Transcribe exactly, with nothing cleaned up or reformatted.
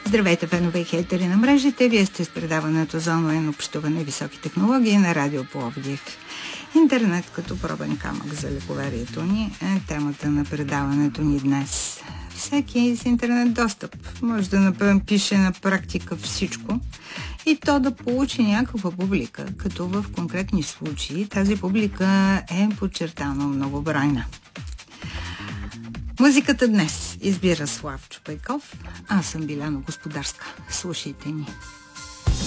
Здравейте, фенове и хейтери на мрежите! Вие сте с предаването за онлайн общуване и високи технологии на Радио Пловдив. Интернет като пробен камък за лековерието ни е темата на предаването ни днес. Всеки с интернет достъп може да напише на практика всичко и то да получи някаква публика, като в конкретни случаи тази публика е подчертано многобройна. Музиката днес избира Славчо Пейков. Аз съм Биляна Господарска. Слушайте ни.